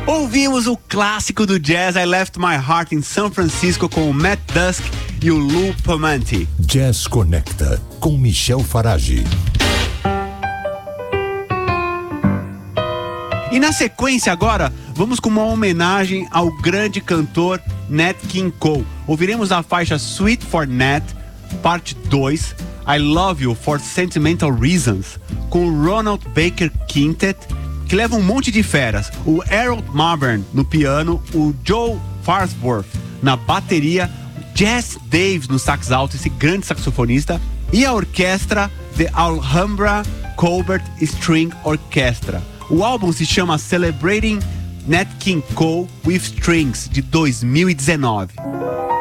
Ouvimos o clássico do jazz I Left My Heart in San Francisco com o Matt Dusk e o Lou Pomanti. Jazz Conecta com Michel Farage. E na sequência agora, vamos com uma homenagem ao grande cantor Nat King Cole. Ouviremos a faixa Sweet for Nat, parte 2, I Love You for Sentimental Reasons, com o Ronald Baker Quintet, que leva um monte de feras. O Harold Marburn no piano, o Joe Farnsworth na bateria, Jess Davis no sax alto, esse grande saxofonista, e a orquestra The Alhambra Colbert String Orchestra. O álbum se chama Celebrating Nat King Cole with Strings, de 2019.